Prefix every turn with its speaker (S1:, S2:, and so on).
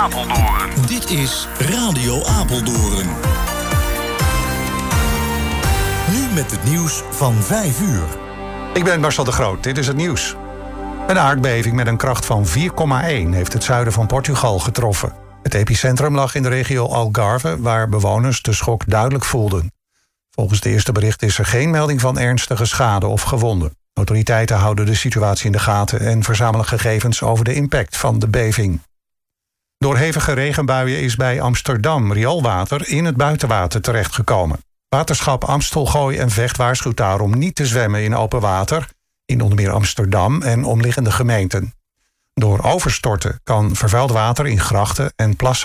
S1: Apeldoorn.
S2: Dit is Radio Apeldoorn. Nu met het nieuws van 5 uur.
S3: Ik ben Marcel de Groot, dit is het nieuws. Een aardbeving met een kracht van 4,1 heeft het zuiden van Portugal getroffen. Het epicentrum lag in de regio Algarve, waar bewoners de schok duidelijk voelden. Volgens de eerste berichten is er geen melding van ernstige schade of gewonden. Autoriteiten houden de situatie in de gaten en verzamelen gegevens over de impact van de beving. Door hevige regenbuien is bij Amsterdam rioolwater in het buitenwater terechtgekomen. Waterschap Amstelgooi en Vecht waarschuwt daarom niet te zwemmen in open water, in onder meer Amsterdam en omliggende gemeenten. Door overstorten kan vervuild water in grachten en plassen